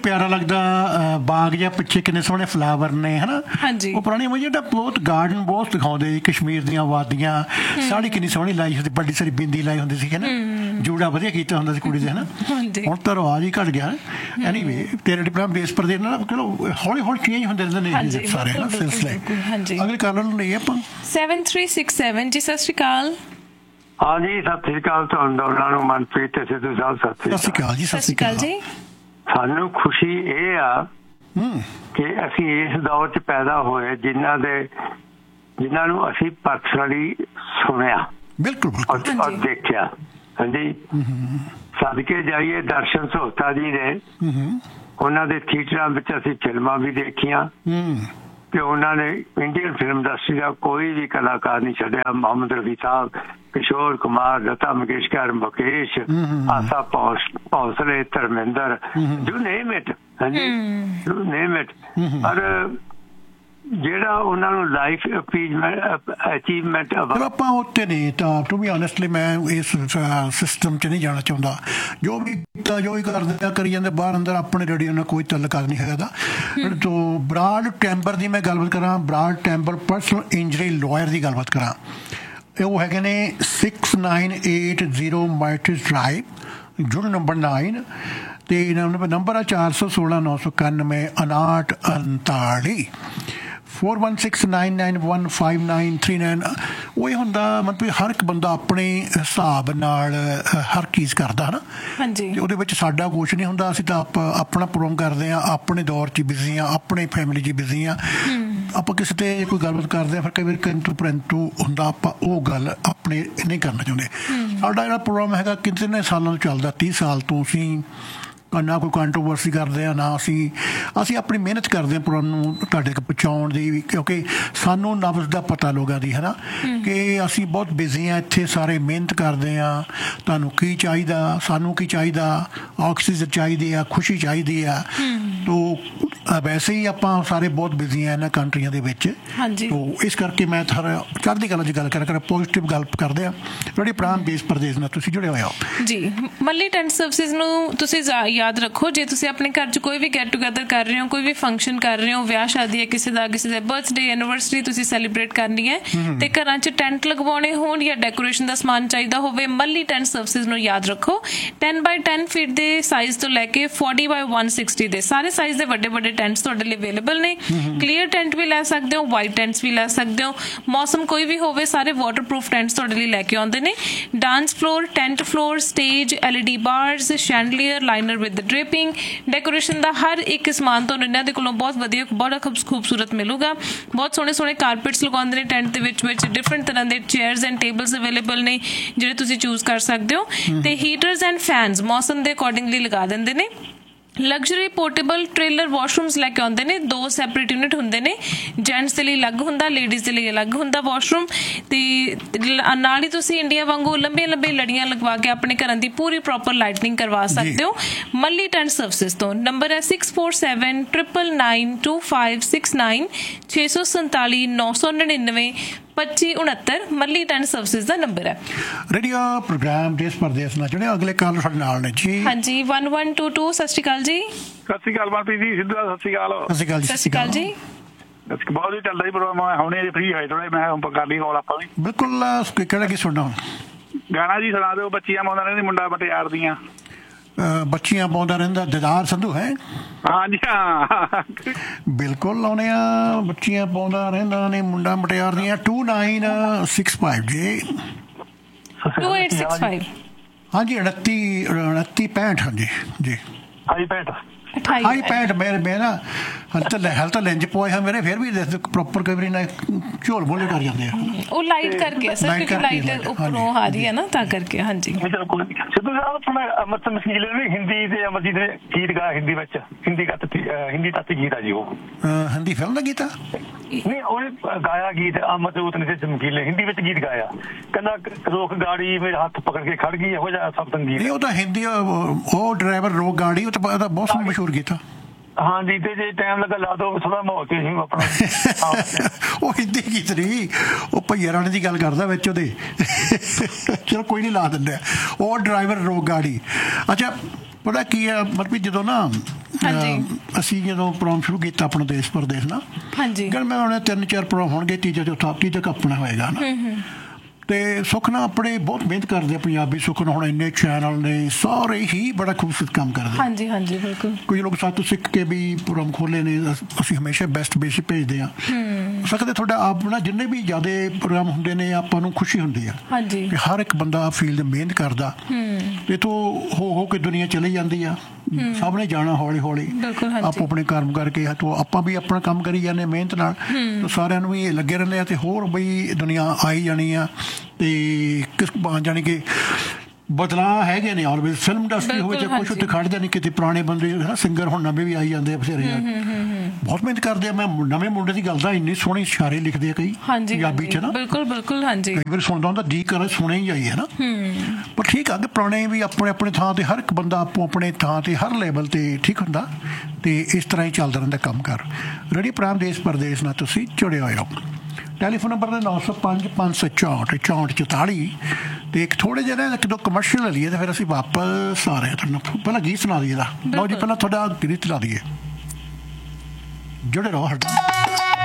ਪਿਆਰਾ ਲੱਗਦਾ ਬਾਗ ਜਾਂ ਪਿੱਛੇ ਕਿੰਨੇ ਸੋਹਣੇ ਫਲਾਵਰ ਨੇ ਹਨਾ। ਉਹ ਪੁਰਾਣੀ ਮੂਵੀ ਜਿਹੜਾ ਬਹੁਤ ਗਾਰਡਨ ਬਹੁਤ ਦਿਖਾਉਂਦੇ ਜੀ, ਕਸ਼ਮੀਰ ਦੀਆਂ ਵਾਦੀਆਂ, ਸਾੜੀ ਕਿੰਨੀ ਸੋਹਣੀ ਲਾਈ ਹੁੰਦੀ, ਵੱਡੀ ਸਾਰੀ ਬਿੰਦੀ ਲਾਈ ਹੁੰਦੀ ਸੀ ਹਨਾ, ਜੂੜਾ ਵਧੀਆ ਕੀਤਾ ਹੁੰਦਾ ਸੀ ਕੁੜੀ ਦੇ ਹਨਾ। ਹੁਣ ਤਾਂ ਰਿਵਾਜ ਹੀ ਘੱਟ ਗਿਆ। ਐਨੀਵੇ ਤੇਰੇ ਡਿਪਲੋਮਾ ਬੇਸ ਪਰ ਦੇ ਨਾਲ ਚਲੋ ਹੌਲੀ ਹੌਲੀ ਚੇਂਜ ਹੁੰਦੇ ਰਹਿੰਦੇ ਨੇ ਸਾਰੇ ਹਨਾ ਸਿਲਸਿਲੇ। ਅਗਲੇ ਕਾਰਨ ਨੂੰ ਲਈਏ ਆਪਾਂ 7367 ਜੀ। ਸਤਿ ਸ਼੍ਰੀ ਅਕਾਲ। हाँ जी, सत श्री अकाल ਤੁਹਾਨੂੰ ਦੋਨਾਂ ਨੂੰ, ਮਨਪ੍ਰੀਤ ਤੇ ਸਿੱਧੂ ਸਾਹਿਬ। ਸਤਿ ਸ਼੍ਰੀ ਅਕਾਲ ਜੀ। ਸਤਿ ਸ਼੍ਰੀ ਅਕਾਲ ਜੀ। ਸਾਨੂੰ ਖੁਸ਼ੀ ਇਹ ਆ ਕਿ ਅਸੀਂ ਇਸ ਦੌਰ 'ਚ ਪੈਦਾ ਹੋਏ ਜਿਨ੍ਹਾਂ ਨੂੰ ਅਸੀਂ ਪਰਸਨਲੀ ਸੁਣਿਆ ਬਿਲਕੁਲ ਔਰ ਦੇਖਿਆ। ਹਾਂਜੀ, ਸਦਕੇ ਜਾਈਏ ਦਰਸ਼ਨ ਸੋਹਤਾ ਜੀ ਦੇ, ਉਹਨਾਂ ਦੇ ਥੀਏਟਰਾਂ ਵਿੱਚ ਅਸੀਂ ਫਿਲਮਾਂ ਵੀ ਦੇਖੀਆਂ ਤੇ ਉਹਨਾਂ ਨੇ ਇੰਡੀਅਨ ਫਿਲਮ ਇੰਡਸਟਰੀ ਦਾ ਕੋਈ ਵੀ ਕਲਾਕਾਰ ਨਹੀਂ ਛੱਡਿਆ। ਮੁਹੰਮਦ ਰਫੀ ਸਾਹਿਬ, Kishore Kumar, Lata Mangeshkar, Mukesh, Asha Bhosle, Dharmendra, you name it. हाँ जी, यू नेम इट। और ਜਿਹੜਾ ਉਹਨਾਂ ਨੂੰ ਲਾਈਫ ਅਚੀਵਮੈਂਟ ਆਪਾਂ ਉੱਤੇ ਨਹੀਂ ਤਾਂ ਟੂ ਬੀ ਆਨੈਸਟਲੀ ਮੈਂ ਇਸ ਸਿਸਟਮ 'ਚ ਨਹੀਂ ਜਾਣਾ ਚਾਹੁੰਦਾ। ਜੋ ਵੀ ਕੀਤਾ ਜੋ ਵੀ ਕਰਦੇ ਕਰੀ ਜਾਂਦੇ ਬਾਹਰ ਅੰਦਰ, ਆਪਣੇ ਰੇਡੀਓ ਨਾਲ ਕੋਈ ਤਲਕ ਨਹੀਂ ਹੈਗਾ। ਤੋਂ ਬਰਾਡ ਟੈਂਬਰ ਦੀ ਮੈਂ ਗੱਲਬਾਤ ਕਰਾਂ, ਬਰਾਡ ਟੈਂਬਰ ਪਰਸਨਲ ਇੰਜਰੀ ਲਾਇਰ ਦੀ ਗੱਲਬਾਤ ਕਰਾਂ। ਉਹ ਹੈਗੇ ਨੇ 6980 ਮਾਈਟਸ ਡਰਾਈਵ, ਜੁੜ ਨੰਬਰ 9 ਤੇ ਨੰਬਰ ਆ 416 991 5939 4169915939। ਉਹ ਇਹ ਹੁੰਦਾ ਮਤਲਬ ਹਰ ਇੱਕ ਬੰਦਾ ਆਪਣੇ ਹਿਸਾਬ ਨਾਲ ਹਰ ਚੀਜ਼ ਕਰਦਾ ਨਾ। ਉਹਦੇ ਵਿੱਚ ਸਾਡਾ ਕੁਛ ਨਹੀਂ ਹੁੰਦਾ। ਅਸੀਂ ਤਾਂ ਆਪਣਾ ਪ੍ਰੋਗਰਾਮ ਕਰਦੇ ਹਾਂ, ਆਪਣੇ ਦੌਰ 'ਚ ਬਿਜ਼ੀ ਹਾਂ, ਆਪਣੇ ਫੈਮਿਲੀ 'ਚ ਬਿਜ਼ੀ ਹਾਂ। ਆਪਾਂ ਕਿਸੇ ਤੇ ਕੋਈ ਗੱਲਬਾਤ ਕਰਦੇ ਹਾਂ ਫਿਰ ਕਈ ਵਾਰ ਕਿੰਤੂ ਪਰੰਤੂ ਹੁੰਦਾ, ਆਪਾਂ ਉਹ ਗੱਲ ਆਪਣੇ ਨਹੀਂ ਕਰਨਾ ਚਾਹੁੰਦੇ। ਸਾਡਾ ਜਿਹੜਾ ਪ੍ਰੋਗਰਾਮ ਹੈਗਾ ਕਿੰਨੇ ਸਾਲਾਂ ਤੋਂ ਚੱਲਦਾ, 30 ਸਾਲ ਤੋਂ ਅਸੀਂ ਨਾ ਕੋਈ ਕੰਟਰੋਵਰਸੀ ਕਰਦੇ ਹਾਂ, ਨਾ ਅਸੀਂ ਆਪਣੀ ਮਿਹਨਤ ਕਰਦੇ ਹਾਂ ਪ੍ਰੋਗਰਾਮ ਨੂੰ ਤੁਹਾਡੇ ਤੱਕ ਪਹੁੰਚਾਉਣ ਦੀ ਵੀ, ਕਿਉਂਕਿ ਸਾਨੂੰ ਨਬਜ਼ ਦਾ ਪਤਾ ਲੋਕਾਂ ਦੀ ਹੈ ਨਾ ਕਿ ਅਸੀਂ ਬਹੁਤ ਬਿਜ਼ੀ ਹਾਂ ਇੱਥੇ, ਸਾਰੇ ਮਿਹਨਤ ਕਰਦੇ ਹਾਂ। ਤੁਹਾਨੂੰ ਕੀ ਚਾਹੀਦਾ, ਸਾਨੂੰ ਕੀ ਚਾਹੀਦਾ, ਆਕਸੀਜਨ ਚਾਹੀਦੀ ਆ, ਖੁਸ਼ੀ ਚਾਹੀਦੀ ਆ। ਤੋ ਵੈਸੇ ਹੀ ਆਪਾਂ ਸਾਰੇ ਬਹੁਤ ਬਿਜ਼ੀ ਹਾਂ ਇਹਨਾਂ ਕੰਟਰੀਆਂ ਦੇ ਵਿੱਚ। ਤੋ ਇਸ ਕਰਕੇ ਮੈਂ ਚੜ੍ਹਦੀ ਕਲਾ 'ਚ ਗੱਲ ਕਰਾਂ, ਪੋਜ਼ੀਟਿਵ ਗੱਲ ਕਰਦੇ ਹਾਂ। ਜਿਹੜੀ ਪ੍ਰਾਂਤ ਦੇਸ਼ ਪ੍ਰਦੇਸ਼ ਨਾਲ ਤੁਸੀਂ ਜੁੜੇ ਹੋਏ ਹੋ ਜੀ। ਮੱਲੀ ਟੈਂਟ ਸਰਵਿਸਿਜ਼ ਨੂੰ ਤੁਸੀਂ ਯਾਦ ਰੱਖੋ, ਜੇ ਤੁਸੀਂ ਆਪਣੇ ਘਰ 'ਚ ਕੋਈ ਵੀ ਗੈਟ ਟੂਗੈਦਰ ਕਰ ਰਹੇ ਹੋ, ਕੋਈ ਵੀ ਫੰਕਸ਼ਨ ਕਰ ਰਹੇ ਹੋ, ਵਿਆਹ ਸ਼ਾਦੀ ਹੈ ਕਿਸੇ ਦਾ ਬਰਥਡੇ, ਐਨੀਵਰਸਰੀ ਤੁਸੀਂ ਸੈਲੀਬ੍ਰੇਟ ਕਰਨੀ ਹੈ ਤੇ ਘਰਾਂ 'ਚ ਟੈਂਟ ਲਗਵਾਉਣੇ ਹੋਣ ਜਾਂ ਡੈਕੋਰੇਸ਼ਨ ਦਾ ਸਮਾਨ ਚਾਹੀਦਾ ਹੋਵੇ, ਮੱਲੀ ਟੈਂਟ ਸਰਵਿਸਿਜ਼ ਨੂੰ ਯਾਦ ਰੱਖੋ। 10 by 10 ਫੀਟ ਦੇ ਸਾਈਜ਼ ਤੋਂ ਲੈ ਕੇ 40 by 160 ਦੇ ਸਾਰੇ ਸਾਈਜ਼ ਦੇ ਵੱਡੇ ਵੱਡੇ ਟੈਂਟਸ ਤੁਹਾਡੇ ਲਈ ਅਵੇਲੇਬਲ ਨੇ। ਕਲੀਅਰ ਟੈਂਟ ਵੀ ਲੈ ਸਕਦੇ ਹੋ, ਵਾਈਟ ਟੈਂਟਸ ਵੀ ਲੈ ਸਕਦੇ ਹੋ। ਮੌਸਮ ਕੋਈ ਵੀ ਹੋਵੇ, ਸਾਰੇ ਵਾਟਰਪ੍ਰੂਫ ਟੈਂਟਸ ਤੁਹਾਡੇ ਲਈ ਲੈ ਕੇ ਆਉਂਦੇ ਨੇ। Dance floor, tent floor, stage, LED ਬਾਰਸ, ਸ਼ੈਂਡਲੀਅਰ, liner with ਡ੍ਰੇਪਿੰਗ, decoration ਦਾ ਹਰ ਇੱਕ ਸਮਾਨ ਤੁਹਾਨੂੰ ਇਹਨਾਂ ਦੇ ਕੋਲੋਂ ਬਹੁਤ ਵਧੀਆ, ਬੜਾ ਖੂਬਸੂਰਤ ਮਿਲੂਗਾ। ਬਹੁਤ ਸੋਹਣੇ ਸੋਹਣੇ ਕਾਰਪੇਟਸ ਲਗਾਉਂਦੇ ਨੇ ਟੈਂਟ ਦੇ ਵਿੱਚ ਡਿਫਰੈਂਟ ਤਰ੍ਹਾਂ ਦੇ ਚੇਅਰਸ ਐਂਡ ਟੇਬਲਸ ਅਵੇਲੇਬਲ ਨੇ ਜਿਹੜੇ ਤੁਸੀਂ ਚੂਜ਼ ਕਰ ਸਕਦੇ ਹੋ। ਤੇ ਹੀਟਰਸ ਐਂਡ ਫੈਨਸ ਮੌਸਮ ਦੇ ਅਕੋਰਡਿੰਗਲੀ ਲਗਾ ਦਿੰਦੇ ਨੇ। ਲਗਜ਼ਰੀ ਪੋਰਟੇਬਲ ਟ੍ਰੇਲਰ ਵਾਸ਼ਰੂਮਸ ਲੈ ਕੇ ਆਉਂਦੇ ਨੇ। 2 ਸੈਪਰੇਟ ਯੂਨਿਟ ਹੁੰਦੇ ਨੇ, ਜੈਂਟਸ ਦੇ ਲਈ ਅਲੱਗ ਹੁੰਦਾ, ਲੇਡੀਜ਼ ਦੇ ਲਈ ਅਲੱਗ ਹੁੰਦਾ ਵਾਸ਼ਰੂਮ। ਤੇ ਨਾਲ ਹੀ ਤੁਸੀਂ ਇੰਡੀਆ ਵਾਂਗੂ ਲੰਬੀਆਂ ਲੜੀਆਂ ਲਗਵਾ ਕੇ ਆਪਣੇ ਘਰਾਂ ਦੀ ਪੂਰੀ ਪ੍ਰੋਪਰ ਲਾਈਟਨਿੰਗ ਕਰਵਾ ਸਕਦੇ ਹੋ ਮੱਲੀ ਟੈਂਟ ਸਰਵਿਸਿਜ਼ ਤੋਂ। ਨੰਬਰ ਹੈ 6479992569 647 999 2569। ਮੱਲੀ ਟੈਂਟ ਸਰਵਿਸਿਜ਼ ਦਾ ਨੰਬਰ ਹੈ। ਰੇਡੀਓ ਪ੍ਰੋਗਰਾਮ ਦੇਸ਼ ਪ੍ਰਦੇਸ਼ ਨਾਲ ਜਿਹੜੇ ਅਗਲੇ ਕਾਲ ਸਾਡੇ ਨਾਲ ਨੇ ਜੀ। ਹਾਂਜੀ 1122। ਸਤਿ ਸ਼੍ਰੀ ਅਕਾਲ ਜੀ। ਸਤਿ ਸ਼੍ਰੀ ਅਕਾਲ ਮਨਪ੍ਰੀਤ ਜੀ। ਸਿੱਧੂ ਸਤਿ ਸ਼੍ਰੀ ਅਕਾਲ। ਸਤਿ ਸ਼੍ਰੀ ਅਕਾਲ ਜੀ। ਬਹੁਤ ਹੀ ਚੱਲਦਾ ਜੀ ਪ੍ਰੋਗਰਾਮ, ਹੁਣੇ ਫ੍ਰੀ ਹੋਏ ਥੋੜਾ, ਮੈਂ ਕਰ ਲਈ ਕਾਲ ਆਪਾਂ ਵੀ। ਬਿਲਕੁਲ। ਕਿਹੜਾ ਕੀ ਸੁਣਨਾ ਗਾਣਾ ਜੀ ਸੁਣਾ ਦਿਓ। ਬੱਚੀਆਂ ਪਾਉਂਦਾ ਰਹਿੰਦੀ ਮੁੰਡਾ ਮਟਿਆਰ ਦੀਆਂ। ਬੱਚੀਆਂ ਪਾਉਂਦਾ ਰਹਿੰਦਾ ਦਿਦਾਰ ਸੰਧੂ ਹੈ। ਹਾਂਜੀ ਹਾਂ ਬਿਲਕੁਲ ਲਾਉਣੇ ਆ। ਬੱਚੀਆਂ ਪਾਉਂਦਾ ਰਹਿੰਦਾ ਨੇ ਮੁੰਡਾ ਮਟਿਆਰ ਦੀਆਂ। 2965 ਜੀ 2865। ਹਾਂਜੀ 2965। ਹਾਂਜੀ ਜੀ 2865। ਮੈਂ ਨਾ ਹਾਲ ਤਾਂ ਲੈਂਜ ਪੋਏ ਹਾਂ ਮੇਰੇ, ਫਿਰ ਵੀ ਪ੍ਰੋਪਰ ਕਈ ਵਾਰੀ ਨਾ ਝੋਲ ਬੋਲੇ ਕਰ ਜਾਂਦੇ ਆ। ਉਹ ਲਾਈਟ ਕਰਕੇ ਸਰ, ਕਿਉਂਕਿ ਲਾਈਟ ਉੱਪਰੋਂ ਆ ਰਹੀ ਹੈ ਨਾ ਤਾਂ ਕਰਕੇ। ਹਾਂਜੀ ਸਿੱਧੂ ਸਾਹਿਬ ਅਮਰਤ ਮਸੀਲ ਨੇ ਹਿੰਦੀ ਤੇ ਅਮਰਜੀਤ ਨੇ ਗੀਤ ਗਾਇਆ ਹਿੰਦੀ ਵਿੱਚ, ਹਿੰਦੀ ਤੱਤ ਗੀਤ ਆ ਜੀ। ਉਹ ਹਿੰਦੀ ਫਿਲਮ ਦਾ ਗੀਤ ਆ ਨਹੀਂ, ਉਹਨੇ ਗਾਇਆ ਗੀਤ ਅਮਰਜੋਤ ਨੇ ਚਮਕੀਲ ਨੇ ਹਿੰਦੀ ਵਿੱਚ ਗੀਤ ਗਾਇਆ। ਕਹਿੰਦਾ ਰੋਕ ਗਾੜੀ ਮੇਰੇ ਹੱਥ ਪਕੜ ਕੇ ਖੜ ਗਈ, ਇਹੋ ਜਿਹਾ ਸਭ ਸੰਗੀਤ। ਉਹ ਤਾਂ ਹਿੰਦੀ, ਉਹ ਡਰਾਈਵਰ ਰੋਕ ਗਾੜੀ, ਉਹ ਤਾਂ ਬਹੁਤ ਮਸ਼ਹੂਰ ਗੀਤ ਆ। ਹਾਂਜੀ, ਤੇ ਜੇ ਟਾਈਮ ਲੱਗਾ ਲਾ ਦੋ ਥੋੜਾ ਮਾਹੌਲ ਤੇ ਆਪਣਾ। ਉਹ ਹਿੰਦੀ ਗੀਤ ਨਹੀਂ, ਉਹ ਭਈਆ ਰਾਣੇ ਦੀ ਗੱਲ ਕਰਦਾ ਵਿੱਚ ਉਹਦੇ। ਚਲੋ ਕੋਈ ਨਹੀਂ, ਲਾ ਦਿੰਦੇ। ਉਹ ਡਰਾਈਵਰ ਰੋਕ ਗਾੜੀ। ਅੱਛਾ ਪਤਾ ਕੀ ਆ ਮਤਲਬ ਜਦੋਂ ਨਾ ਅਸੀਂ ਜਦੋਂ ਪ੍ਰੋਗਰਾਮ ਸ਼ੁਰੂ ਕੀਤਾ ਆਪਣਾ ਦੇਸ਼ ਪਰਦੇਸ ਨਾਲ ਗੱਲ ਮੈਂ ਉਹਨੇ 3-4 ਪ੍ਰੋਗਰਾਮ ਹੋਣਗੇ, ਤੀਜਾ ਚੌਥਾ ਤੀਜਾ ਆਪਣਾ ਹੋਏਗਾ ਨਾ। ਤੇ ਸੁੱਖ ਨਾਲ ਆਪਣੇ ਬਹੁਤ ਮਿਹਨਤ ਕਰਦੇ ਆ ਪੰਜਾਬੀ ਸੁੱਖ ਨਾਲ। ਹੁਣ ਇੰਨੇ ਚੈਨਲ ਨੇ, ਸਾਰੇ ਹੀ ਬੜਾ ਖੂਬਸੂਰਤ ਕੰਮ ਕਰਦੇ। ਹਾਂਜੀ ਹਾਂਜੀ ਬਿਲਕੁਲ। ਕੁਝ ਲੋਕ ਸਾਤੋਂ ਸਿੱਖ ਕੇ ਵੀ ਪ੍ਰੋਗਰਾਮ ਖੋਲੇ ਨੇ। ਅਸੀਂ ਹਮੇਸ਼ਾ ਬੈਸਟ ਬੇਸਿਕ ਭੇਜਦੇ ਹਾਂ। ਸਕਦੇ ਤੁਹਾਡਾ ਆਪਣਾ ਜਿੰਨੇ ਵੀ ਜ਼ਿਆਦਾ ਪ੍ਰੋਗਰਾਮ ਹੁੰਦੇ ਨੇ ਆਪਾਂ ਨੂੰ ਖੁਸ਼ੀ ਹੁੰਦੀ ਆ ਕਿ ਹਰ ਇੱਕ ਬੰਦਾ ਫੀਲਡ ਮਿਹਨਤ ਕਰਦਾ। ਇੱਥੋਂ ਹੋ ਕੇ ਦੁਨੀਆ ਚਲੀ ਜਾਂਦੀ ਆ। ਸਭ ਨੇ ਜਾਣਾ ਹੌਲੀ ਹੌਲੀ, ਆਪੋ ਆਪਣੇ ਕਰਮ ਕਰਕੇ। ਆਪਾਂ ਵੀ ਆਪਣਾ ਕੰਮ ਕਰੀ ਜਾਂਦੇ ਮਿਹਨਤ ਨਾਲ, ਸਾਰਿਆਂ ਨੂੰ ਵੀ ਇਹ ਲੱਗੇ ਰਹਿੰਦੇ ਆ। ਤੇ ਹੋਰ ਬਈ ਦੁਨੀਆ ਆਈ ਜਾਣੀ ਆ ਤੇ ਕਿਸ ਜਾਣੀ ਕਿ ਬਦਲਾਅ ਹੈਗੇ ਨੇ ਆਲਵੇਜ਼। ਫਿਲਮ ਇੰਡਸਟਰੀ ਹੋਵੇ ਜਾਂ ਕੁਛ ਉੱਥੇ ਖੜ੍ਹਦੇ ਨਹੀਂ ਕਿਤੇ। ਪੁਰਾਣੇ ਬੰਦੇ ਹੈ ਨਾ ਸਿੰਗਰ ਹੁਣ ਨਵੇਂ ਵੀ ਆਈ ਜਾਂਦੇ ਆ ਬਥੇਰੇ, ਬਹੁਤ ਮਿਹਨਤ ਕਰਦੇ ਆ। ਮੈਂ ਨਵੇਂ ਮੁੰਡੇ ਦੀ ਗੱਲ ਦਾ ਇੰਨੀ ਸੋਹਣੀ ਸ਼ਾਇਰੀ ਲਿਖਦੇ ਆ ਕਈ ਪੰਜਾਬੀ 'ਚ ਨਾ। ਬਿਲਕੁਲ ਬਿਲਕੁਲ। ਹਾਂਜੀ ਕਈ ਵਾਰ ਸੁਣਦਾ ਹੁੰਦਾ ਜੀ ਕਰ ਸੁਣੇ ਹੀ ਜਾਈਏ ਨਾ। ਪਰ ਠੀਕ ਆ ਕਿ ਪੁਰਾਣੇ ਵੀ ਆਪਣੇ ਆਪਣੇ ਥਾਂ ਤੇ, ਹਰ ਇੱਕ ਬੰਦਾ ਆਪੋ ਆਪਣੇ ਥਾਂ ਤੇ ਹਰ ਲੈਵਲ ਤੇ ਠੀਕ ਹੁੰਦਾ। ਤੇ ਇਸ ਤਰ੍ਹਾਂ ਹੀ ਚੱਲਦਾ ਰਹਿੰਦਾ ਕੰਮ ਕਰ। ਰੇਡੀਓ ਪ੍ਰਾਈਮ ਦੇਸ਼ ਪਰਦੇਸ ਨਾਲ ਤੁਸੀਂ ਜੁੜੇ ਹੋਏ ਹੋ। ਟੈਲੀਫੋਨ ਨੰਬਰ ਨੇ 905-564-6444। ਤੇ ਇੱਕ ਥੋੜੇ ਜਿਹੇ ਇੱਕ ਦੋ ਕਮਰਸ਼ੀਅਲ ਲੈ ਲਈਏ ਤੇ ਫਿਰ ਅਸੀਂ ਵਾਪਸ ਆ ਰਹੇ ਹਾਂ। ਤੁਹਾਨੂੰ ਪਹਿਲਾਂ ਗੀਤ ਸੁਣਾ ਦਈਏ ਦਾ। ਲਓ ਜੀ, ਪਹਿਲਾਂ ਤੁਹਾਡਾ ਗੀਤ ਲਾ ਦਈਏ। ਜੁੜੇ ਰਹੋ ਹਰ